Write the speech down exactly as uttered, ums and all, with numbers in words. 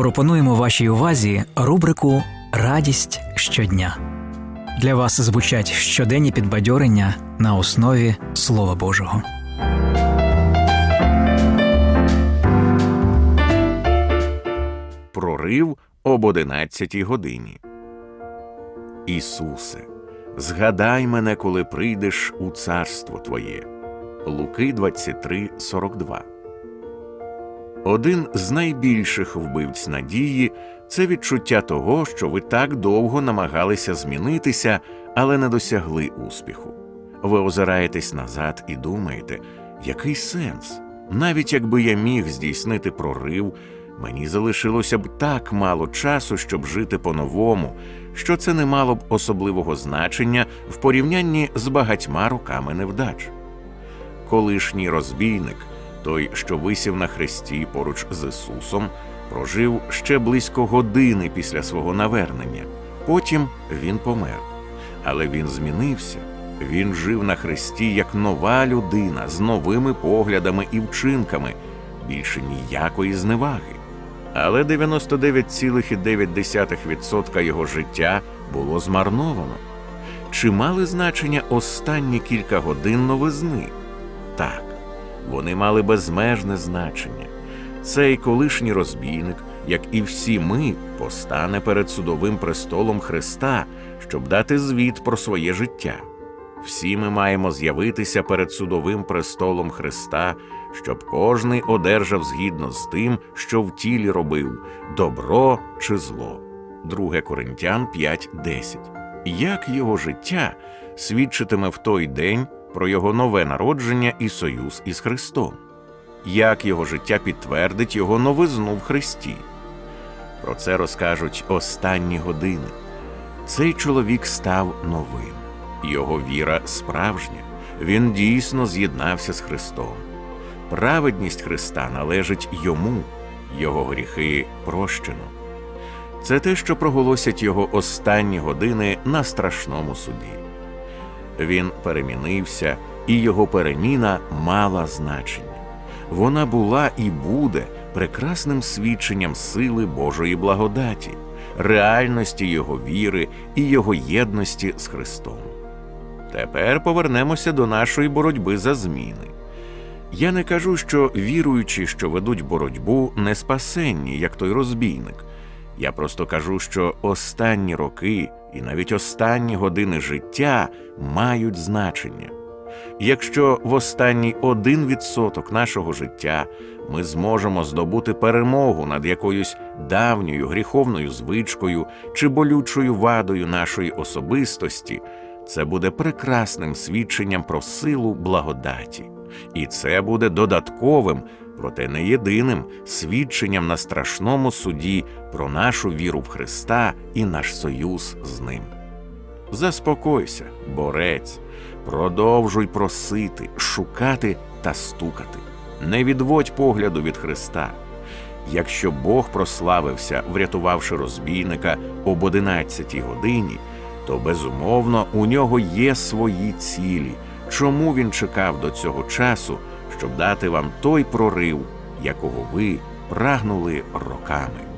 Пропонуємо вашій увазі рубрику «Радість щодня». Для вас звучать щоденні підбадьорення на основі Слова Божого. Прорив об одинадцятій годині. Ісусе, згадай мене, коли прийдеш у царство Твоє. Луки двадцять три сорок два. Один з найбільших вбивць надії – це відчуття того, що ви так довго намагалися змінитися, але не досягли успіху. Ви озираєтесь назад і думаєте, який сенс? Навіть якби я міг здійснити прорив, мені залишилося б так мало часу, щоб жити по-новому, що це не мало б особливого значення в порівнянні з багатьма роками невдач. Колишній розбійник, той, що висів на хресті поруч з Ісусом, прожив ще близько години після свого навернення. Потім він помер. Але він змінився. Він жив на хресті як нова людина, з новими поглядами і вчинками, більше ніякої зневаги. Але дев'яносто дев'ять цілих дев'ять десятих відсотка його життя було змарновано. Чи мали значення останні кілька годин новизни? Так, вони мали безмежне значення. Цей колишній розбійник, як і всі ми, постане перед судовим престолом Христа, щоб дати звіт про своє життя. Всі ми маємо з'явитися перед судовим престолом Христа, щоб кожний одержав згідно з тим, що в тілі робив, добро чи зло. друге Коринтян п'ять десять. Як його життя свідчитиме в той день про його нове народження і союз із Христом? Як його життя підтвердить його новизну в Христі? Про це розкажуть останні години. Цей чоловік став новим. Його віра справжня. Він дійсно з'єднався з Христом. Праведність Христа належить йому, його гріхи прощено. Це те, що проголосять його останні години на страшному суді. Він перемінився, і його переміна мала значення. Вона була і буде прекрасним свідченням сили Божої благодаті, реальності його віри і його єдності з Христом. Тепер повернемося до нашої боротьби за зміни. Я не кажу, що віруючі, що ведуть боротьбу, не спасенні, як той розбійник. Я просто кажу, що останні роки і навіть останні години життя мають значення. Якщо в останній один відсоток нашого життя ми зможемо здобути перемогу над якоюсь давньою гріховною звичкою чи болючою вадою нашої особистості, це буде прекрасним свідченням про силу благодаті. І це буде додатковим, проте не єдиним, свідченням на страшному суді про нашу віру в Христа і наш союз з Ним. Заспокойся, борець, продовжуй просити, шукати та стукати. Не відводь погляду від Христа. Якщо Бог прославився, врятувавши розбійника об одинадцятій годині, то, безумовно, у нього є свої цілі, чому він чекав до цього часу, щоб дати вам той прорив, якого ви прагнули роками.